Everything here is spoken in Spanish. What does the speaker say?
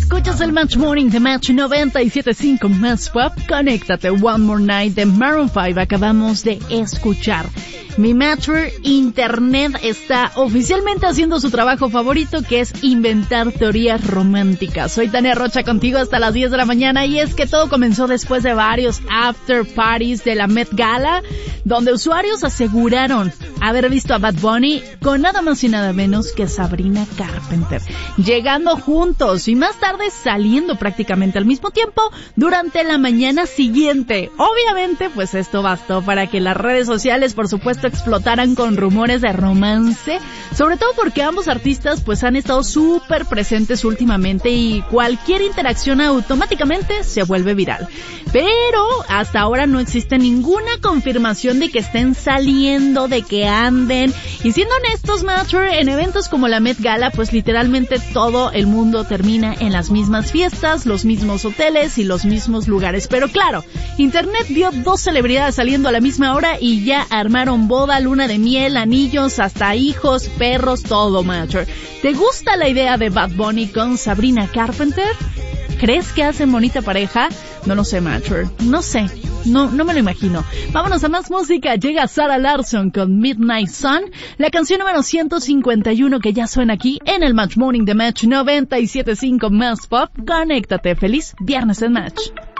Escuchas el Match Morning de Match 97.5 Más Pop. Conéctate, One More Night de Maroon 5 acabamos de escuchar. Mi Matcher Internet está oficialmente haciendo su trabajo favorito, que es inventar teorías románticas. Soy Tania Rocha contigo hasta las 10 de la mañana y es que todo comenzó después de varios after parties de la Met Gala, donde usuarios aseguraron haber visto a Bad Bunny con nada más y nada menos que Sabrina Carpenter, llegando juntos y más tarde saliendo prácticamente al mismo tiempo durante la mañana siguiente. Obviamente, pues esto bastó para que las redes sociales, por supuesto, explotaran con rumores de romance, sobre todo porque ambos artistas pues han estado súper presentes últimamente y cualquier interacción automáticamente se vuelve viral. Pero hasta ahora no existe ninguna confirmación de que estén saliendo, de que anden. Y siendo honestos, Matcher, en eventos como la Met Gala, pues literalmente todo el mundo termina en las mismas fiestas, los mismos hoteles y los mismos lugares. Pero claro, Internet vio dos celebridades saliendo a la misma hora y ya armaron boda, luna de miel, anillos, hasta hijos, perros, todo, Matcher. ¿Te gusta la idea de Bad Bunny con Sabrina Carpenter? ¿Crees que hacen bonita pareja? No lo sé, Matcher. No sé. No me lo imagino. Vámonos a más música. Llega Sarah Larsson con Midnight Sun, la canción número 151 que ya suena aquí en el Match Morning de Match 97.5 Más Pop. Conéctate. Feliz viernes en Match.